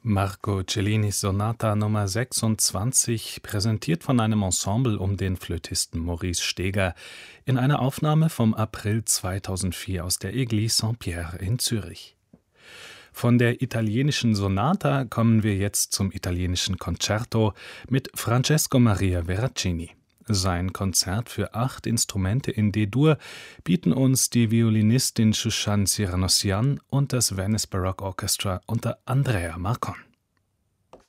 Marco Cellinis Sonata Nummer 26, präsentiert von einem Ensemble um den Flötisten Maurice Steger, in einer Aufnahme vom April 2004 aus der Église Saint-Pierre in Zürich. Von der italienischen Sonata kommen wir jetzt zum italienischen Concerto mit Francesco Maria Veracini. Sein Konzert für 8 Instrumente in D-Dur bieten uns die Violinistin Shushan Cyranosian und das Venice Baroque Orchestra unter Andrea Marcon.